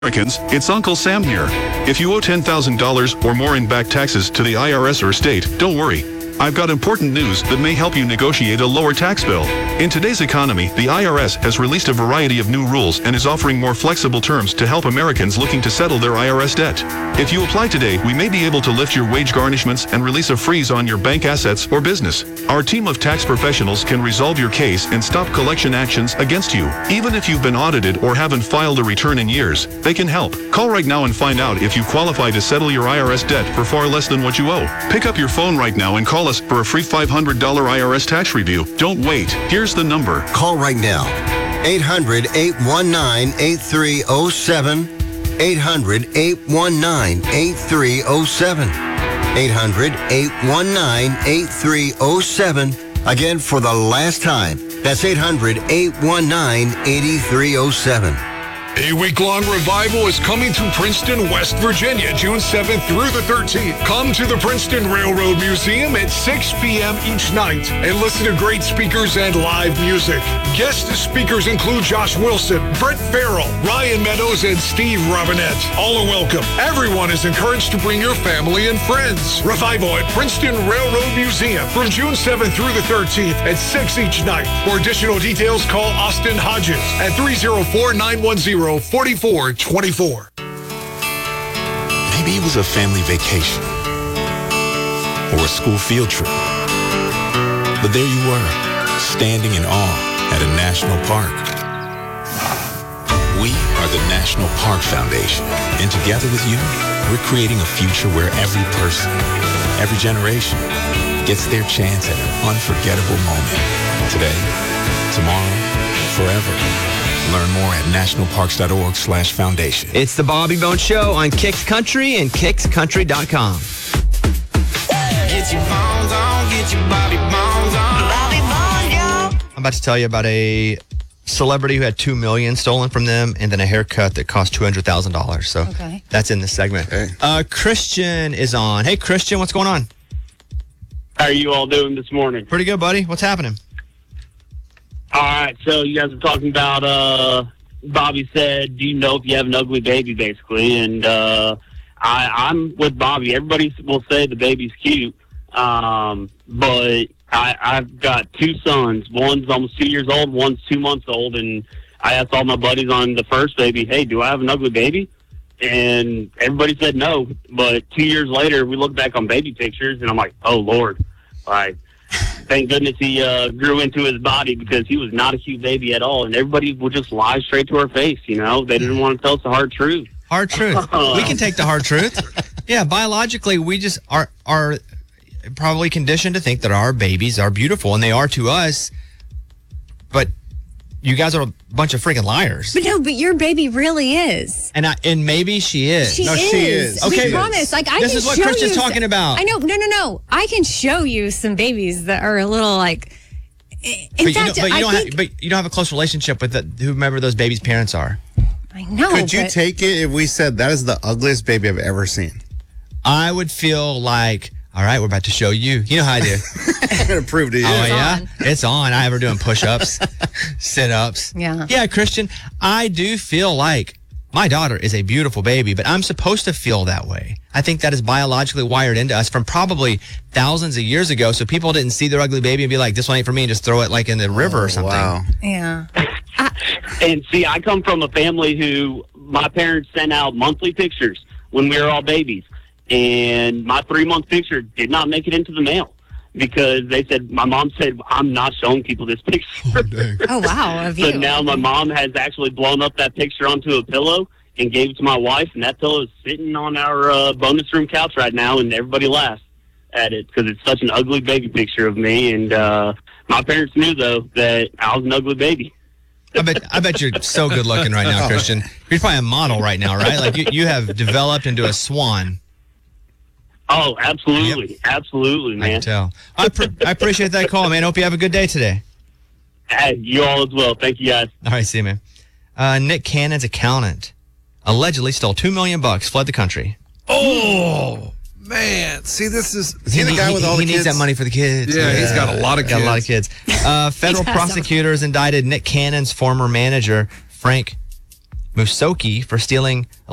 Americans, it's Uncle Sam here. If you owe $10,000 or more in back taxes to the IRS or state, don't worry. I've got important news that may help you negotiate a lower tax bill. In today's economy, the IRS has released a variety of new rules and is offering more flexible terms to help Americans looking to settle their IRS debt. If you apply today, we may be able to lift your wage garnishments and release a freeze on your bank assets or business. Our team of tax professionals can resolve your case and stop collection actions against you. Even if you've been audited or haven't filed a return in years, they can help. Call right now and find out if you qualify to settle your IRS debt for far less than what you owe. Pick up your phone right now and call us for a free $500 IRS tax review. Don't wait. Here's the number. Call right now. 800-819-8307. 800-819-8307. 800-819-8307. Again, for the last time, that's 800-819-8307. A week-long revival is coming to Princeton, West Virginia, June 7th through the 13th. Come to the Princeton Railroad Museum at 6 p.m. each night and listen to great speakers and live music. Guest speakers include Josh Wilson, Brett Farrell, Ryan Meadows, and Steve Robinette. All are welcome. Everyone is encouraged to bring your family and friends. Revival at Princeton Railroad Museum from June 7th through the 13th at 6 each night. For additional details, call Austin Hodges at 304-910-4424. Maybe it was a family vacation or a school field trip. But there you were, standing in awe at a national park. We are the National Park Foundation, and together with you, we're creating a future where every person, every generation gets their chance at an unforgettable moment. Today, tomorrow, forever. Learn more at nationalparks.org/foundation. It's the Bobby Bones Show on Kicks Country and kickscountry.com. Get your bones on, get your Bobby Bones on. Bobby Bones, yo. I'm about to tell you about a celebrity who had $2 million stolen from them and then a haircut that cost $200,000. So that's in this segment. Hey. Christian is on. Hey, Christian, what's going on? How are you all doing this morning? Pretty good, buddy. What's happening? All right, so you guys are talking about, Bobby said, do you know if you have an ugly baby, basically? And I'm with Bobby. Everybody will say the baby's cute, but I've got two sons. One's almost 2 years old, one's 2 months old, and I asked all my buddies on the first baby, hey, do I have an ugly baby? And everybody said no, but 2 years later, we look back on baby pictures, and I'm like, oh, Lord, like... Thank goodness he grew into his body because he was not a cute baby at all. And everybody would just lie straight to our face, you know. They didn't want to tell us the hard truth. Hard truth. We can take the hard truth. Yeah, biologically, we just are probably conditioned to think that our babies are beautiful, and they are to us. But you guys are a bunch of freaking liars. But no, but your baby really is. And maybe she is. She is. Okay, we promise. Like, this is what Christian's talking about. I know. No. I can show you some babies that are a little like. But you don't have a close relationship with whomever those babies' parents are. I know. Could you take it if we said that is the ugliest baby I've ever seen? I would feel like, all right, we're about to show you. You know how I do. I'm going to prove to you. Oh, yeah? It's on. I ever doing push-ups, sit-ups. Yeah. Yeah, Christian, I do feel like my daughter is a beautiful baby, but I'm supposed to feel that way. I think that is biologically wired into us from probably thousands of years ago, so people didn't see their ugly baby and be like, this one ain't for me, and just throw it like in the river or something. Wow. Yeah. And see, I come from a family who my parents sent out monthly pictures when we were all babies. And my 3-month picture did not make it into the mail because my mom said, I'm not showing people this picture. Oh, wow. Of you. So now my mom has actually blown up that picture onto a pillow and gave it to my wife. And that pillow is sitting on our bonus room couch right now. And everybody laughs at it because it's such an ugly baby picture of me. And my parents knew, though, that I was an ugly baby. I bet you're so good looking right now, Christian. You're probably a model right now, right? Like you have developed into a swan. Oh, absolutely. Yep. Absolutely, man. I can tell. I appreciate that call, man. Hope you have a good day today. Hey, you all as well. Thank you, guys. All right, see you, man. Nick Cannon's accountant allegedly stole $2 million, fled the country. Oh, man. See, this is... the guy with all the kids? He needs that money for the kids. Yeah, he's got a lot of kids. Federal prosecutors indicted Nick Cannon's former manager, Frank Musoki for stealing